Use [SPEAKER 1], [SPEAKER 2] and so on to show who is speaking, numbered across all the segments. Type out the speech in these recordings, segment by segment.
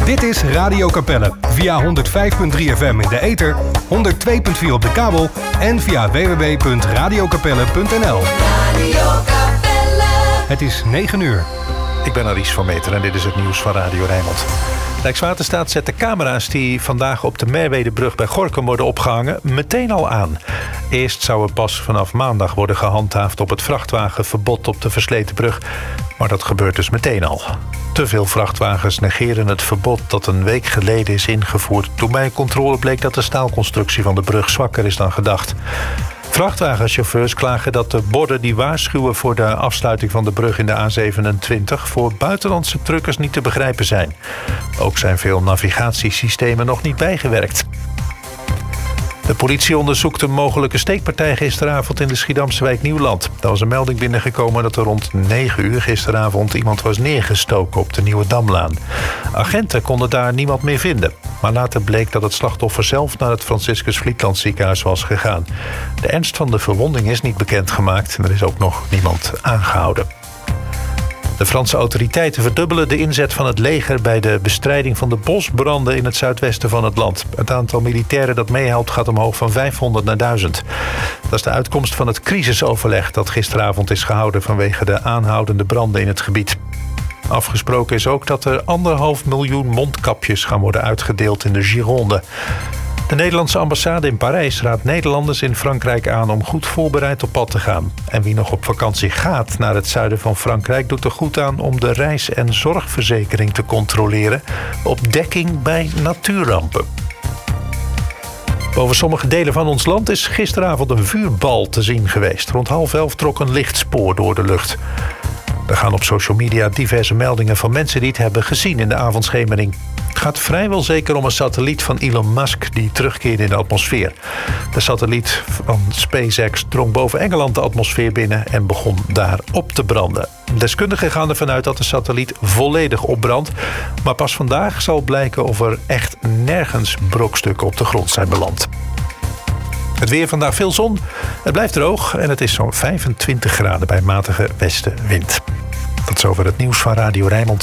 [SPEAKER 1] Dit is Radio Capelle via 105.3 FM in de ether, 102.4 op de kabel en via www.radiocapelle.nl.
[SPEAKER 2] Radio Capelle.
[SPEAKER 1] Het is 9 uur.
[SPEAKER 3] Ik ben Aries van Meteren en dit is het nieuws van Radio Rijnmond. Rijkswaterstaat zet de camera's die vandaag op de Merwedebrug bij Gorinchem worden opgehangen meteen al aan. Eerst zou er pas vanaf maandag worden gehandhaafd op het vrachtwagenverbod op de versleten brug. Maar dat gebeurt dus meteen al. Te veel vrachtwagens negeren het verbod dat een week geleden is ingevoerd, toen bij een controle bleek dat de staalconstructie van de brug zwakker is dan gedacht. Vrachtwagenchauffeurs klagen dat de borden die waarschuwen voor de afsluiting van de brug in de A27 voor buitenlandse truckers niet te begrijpen zijn. Ook zijn veel navigatiesystemen nog niet bijgewerkt. De politie onderzoekt een mogelijke steekpartij gisteravond in de Schiedamse wijk Nieuwland. Er was een melding binnengekomen dat er rond 9 uur gisteravond iemand was neergestoken op de Nieuwe Damlaan. Agenten konden daar niemand meer vinden. Maar later bleek dat het slachtoffer zelf naar het Franciscus Vlietland ziekenhuis was gegaan. De ernst van de verwonding is niet bekendgemaakt en er is ook nog niemand aangehouden. De Franse autoriteiten verdubbelen de inzet van het leger bij de bestrijding van de bosbranden in het zuidwesten van het land. Het aantal militairen dat meehelpt gaat omhoog van 500 naar 1000. Dat is de uitkomst van het crisisoverleg dat gisteravond is gehouden vanwege de aanhoudende branden in het gebied. Afgesproken is ook dat er 1,5 miljoen mondkapjes gaan worden uitgedeeld in de Gironde. De Nederlandse ambassade in Parijs raadt Nederlanders in Frankrijk aan om goed voorbereid op pad te gaan. En wie nog op vakantie gaat naar het zuiden van Frankrijk doet er goed aan om de reis- en zorgverzekering te controleren op dekking bij natuurrampen. Boven sommige delen van ons land is gisteravond een vuurbal te zien geweest. Rond 10:30 trok een lichtspoor door de lucht. Er gaan op social media diverse meldingen van mensen die het hebben gezien in de avondschemering. Het gaat vrijwel zeker om een satelliet van Elon Musk die terugkeerde in de atmosfeer. De satelliet van SpaceX drong boven Engeland de atmosfeer binnen en begon daar op te branden. Deskundigen gaan ervan uit dat de satelliet volledig opbrandt. Maar pas vandaag zal blijken of er echt nergens brokstukken op de grond zijn beland. Het weer vandaag veel zon, het blijft droog en het is zo'n 25 graden bij matige westenwind. Tot zover het nieuws van Radio Rijnmond.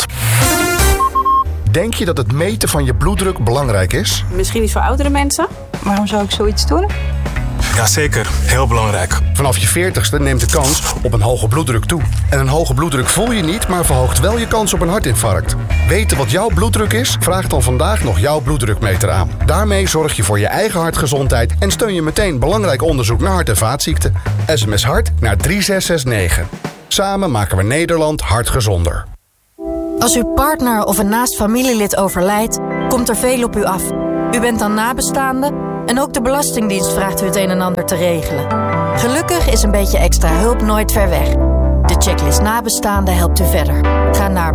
[SPEAKER 4] Denk je dat het meten van je bloeddruk belangrijk is?
[SPEAKER 5] Misschien iets voor oudere mensen. Waarom zou ik zoiets doen?
[SPEAKER 6] Jazeker, heel belangrijk.
[SPEAKER 4] Vanaf je 40ste neemt de kans op een hoge bloeddruk toe. En een hoge bloeddruk voel je niet, maar verhoogt wel je kans op een hartinfarct. Weten wat jouw bloeddruk is? Vraag dan vandaag nog jouw bloeddrukmeter aan. Daarmee zorg je voor je eigen hartgezondheid en steun je meteen belangrijk onderzoek naar hart- en vaatziekten. SMS HART naar 3669. Samen maken we Nederland hartgezonder.
[SPEAKER 7] Als uw partner of een naast familielid overlijdt, komt er veel op u af. U bent dan nabestaande en ook de Belastingdienst vraagt u het een en ander te regelen. Gelukkig is een beetje extra hulp nooit ver weg. De checklist nabestaande helpt u verder. Ga naar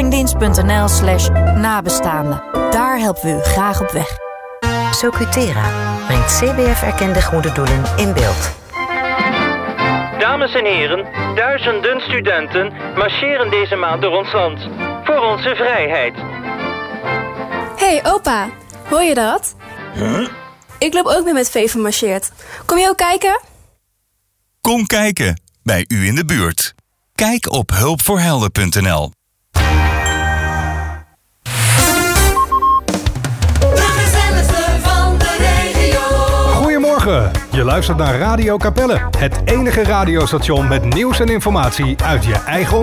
[SPEAKER 7] belastingdienst.nl/nabestaande. Daar helpen we u graag op weg.
[SPEAKER 8] Socutera brengt CBF-erkende goede doelen in beeld.
[SPEAKER 9] Dames en heren, duizenden studenten marcheren deze maand door ons land. Voor onze vrijheid.
[SPEAKER 10] Hey opa, hoor je dat?
[SPEAKER 11] Huh?
[SPEAKER 10] Ik loop ook weer met Veven marcheert. Kom je ook kijken?
[SPEAKER 11] Kom kijken, bij u in de buurt. Kijk op hulpvoorhelden.nl.
[SPEAKER 1] Goedemorgen, je luistert naar Radio Capelle. Het enige radiostation met nieuws en informatie uit je eigen